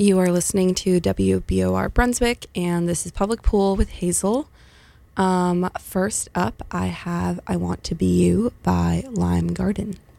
You are listening to WBOR Brunswick, and this is Public Pool with Hazel. First up, I have I Want to Be You by Lime Garden.